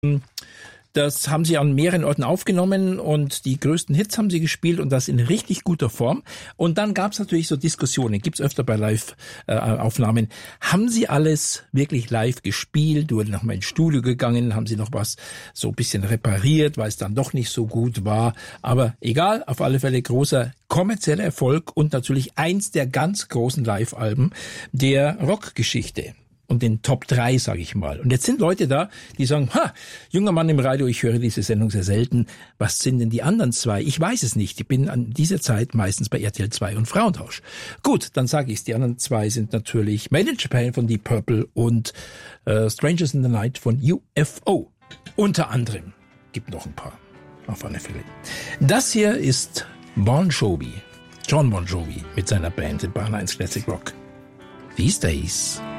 Das haben sie an mehreren Orten aufgenommen und die größten Hits haben sie gespielt und das in richtig guter Form. Und dann gab es natürlich so Diskussionen, gibt's öfter bei Live-Aufnahmen. Haben sie alles wirklich live gespielt? Wurden nochmal ins Studio gegangen? Haben sie noch was so ein bisschen repariert, weil es dann doch nicht so gut war? Aber egal, auf alle Fälle großer kommerzieller Erfolg und natürlich eins der ganz großen Live-Alben der Rockgeschichte. Und den Top 3, sage ich mal. Und jetzt sind Leute da, die sagen, junger Mann im Radio, ich höre diese Sendung sehr selten. Was sind denn die anderen zwei? Ich weiß es nicht. Ich bin an dieser Zeit meistens bei RTL 2 und Frauentausch. Gut, dann sage ich's. Die anderen zwei sind natürlich Made in Japan von Deep Purple und Strangers in the Night von UFO. Unter anderem. Gibt noch ein paar. Auf alle Fälle. Das hier ist Bon Jovi. John Bon Jovi mit seiner Band in Bar 1 Classic Rock. These Days.